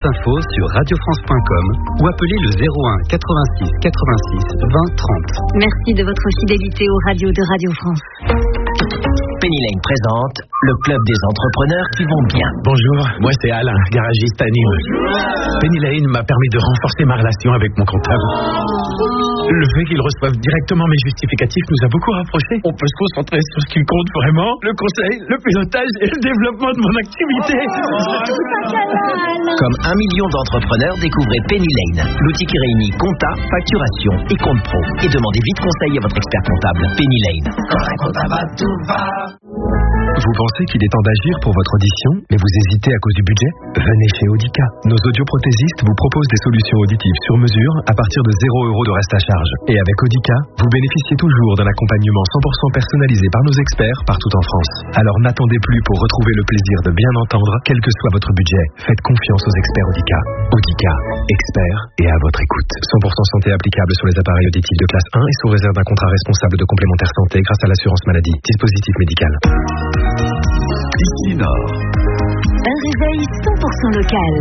Info sur radiofrance.com ou appelez le 01 86 86 20 30. Merci de votre fidélité aux radios de Radio France. Penny Lane présente le club des entrepreneurs qui vont bien. Bonjour, moi c'est Alain, garagiste à Nîmes. Penny Lane m'a permis de renforcer ma relation avec mon comptable. Le fait qu'il reçoive directement mes justificatifs nous a beaucoup rapprochés. On peut se concentrer sur ce qui compte vraiment, le conseil, le pilotage et le développement de mon activité. Comme 1 million d'entrepreneurs, découvrez Penny Lane, l'outil qui réunit compta, facturation et compte pro. Et demandez vite conseil à votre expert comptable. Penny Lane. Quand un comptable va, tout va. Vous pensez qu'il est temps d'agir pour votre audition, mais vous hésitez à cause du budget? Venez chez Audica. Nos audioprothésistes vous proposent des solutions auditives sur mesure à partir de 0 € de reste à charge. Et avec Audica, vous bénéficiez toujours d'un accompagnement 100% personnalisé par nos experts partout en France. Alors n'attendez plus pour retrouver le plaisir de bien entendre, quel que soit votre budget. Faites confiance aux experts Audica. Audica, experts et à votre écoute. 100% santé applicable sur les appareils auditifs de classe 1 et sous réserve d'un contrat responsable de complémentaire santé grâce à l'assurance maladie. Dispositif médical. Ici Nord. Un réveil 100% local.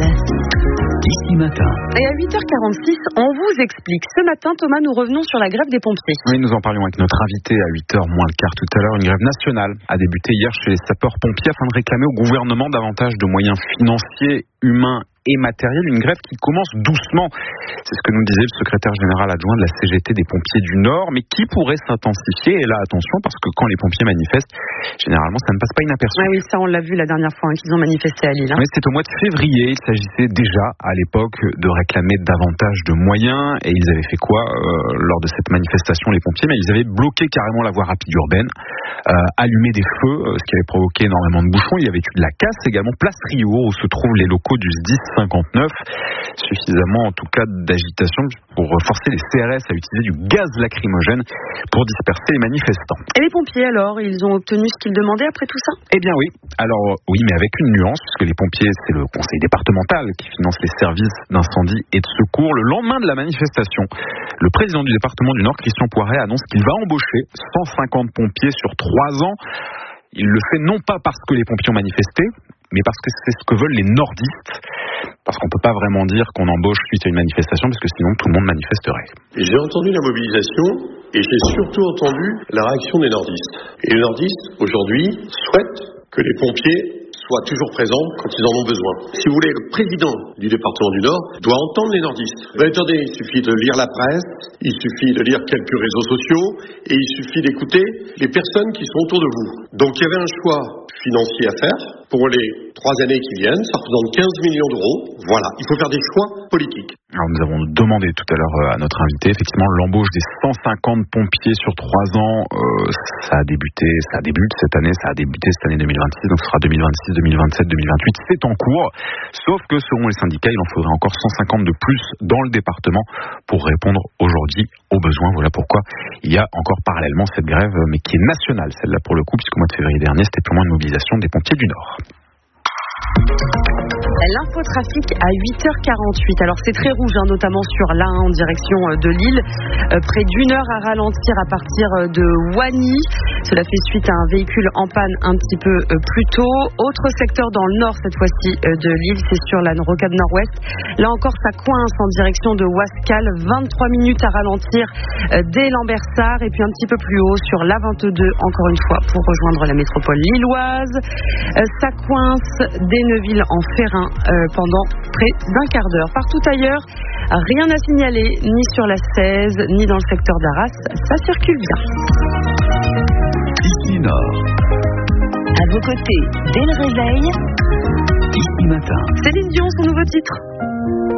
Ici Matin. Et à 8h46, on vous explique. Ce matin, Thomas, nous revenons sur la grève des pompiers. Oui, nous en parlions avec notre invité à 8h moins le quart tout à l'heure. Une grève nationale a débuté hier chez les sapeurs-pompiers afin de réclamer au gouvernement davantage de moyens financiers, humains et matériels. Une grève qui commence doucement. C'est ce que nous disait le secrétaire général adjoint de la CGT des pompiers du Nord, mais qui pourrait s'intensifier. Et là, attention, parce que quand les pompiers manifestent, généralement, ça ne passe pas inaperçu. Oui, ça, on l'a vu la dernière fois qu'ils ont manifesté à Lille. Oui, c'était au mois de février. Il s'agissait déjà, à l'époque, de réclamer davantage de moyens. Et ils avaient fait quoi lors de cette manifestation, les pompiers? Mais ils avaient bloqué carrément la voie rapide urbaine, allumé des feux, ce qui avait provoqué énormément de bouchons. Il y avait eu de la casse également, place Riour, où se trouvent les locaux du SDIS 59. Suffisamment, en tout cas, d'agitation pour forcer les CRS à utiliser du gaz lacrymogène pour disperser les manifestants. Et les pompiers, alors, ils ont obtenu ce qu'ils demandaient après tout ça? Eh bien oui. Alors oui, mais avec une nuance, puisque les pompiers, c'est le conseil départemental qui finance les services d'incendie et de secours. Le lendemain de la manifestation, le président du département du Nord, Christian Poiret, annonce qu'il va embaucher 150 pompiers sur 3 ans. Il le fait non pas parce que les pompiers ont manifesté, mais parce que c'est ce que veulent les nordistes. Parce qu'on ne peut pas vraiment dire qu'on embauche suite à une manifestation, parce que sinon tout le monde manifesterait. J'ai entendu la mobilisation et j'ai surtout entendu la réaction des nordistes. Et les nordistes, aujourd'hui, souhaitent que les pompiers soient toujours présents quand ils en ont besoin. Si vous voulez, le président du département du Nord doit entendre les nordistes. Mais attendez, il suffit de lire la presse, il suffit de lire quelques réseaux sociaux et il suffit d'écouter les personnes qui sont autour de vous. Donc il y avait un choix financier à faire pour les 3 années qui viennent, ça représente 15 millions d'euros. Voilà, il faut faire des choix politiques. Alors nous avons demandé tout à l'heure à notre invité, effectivement, l'embauche des 150 pompiers sur 3 ans, ça débute cette année, ça a débuté cette année 2026, donc ce sera 2026, 2027, 2028, c'est en cours, sauf que selon les syndicats, il en faudrait encore 150 de plus dans le département pour répondre aujourd'hui aux besoins. Voilà pourquoi il y a encore parallèlement cette grève, mais qui est nationale, celle-là pour le coup, puisqu'au mois de février dernier, c'était purement une mobilisation des pompiers du Nord. L'infotrafic à 8h48. Alors c'est très rouge, notamment sur l'A1 en direction de Lille. Près d'1 heure à ralentir à partir de Wany. Cela fait suite à un véhicule en panne un petit peu plus tôt. Autre secteur dans le nord cette fois-ci de Lille, c'est sur la rocade nord-ouest. Là encore ça coince en direction de Wascal. 23 minutes à ralentir dès Lambersart. Et puis un petit peu plus haut sur l'A22 encore une fois pour rejoindre la métropole lilloise. Ça coince dès Neuville en Ferrin pendant près d'1 quart d'heure. Partout ailleurs, rien à signaler, ni sur la 16, ni dans le secteur d'Arras. Ça circule bien. Ici Nord. À vos côtés, dès le réveil. Ici Matin. Céline Dion, son nouveau titre.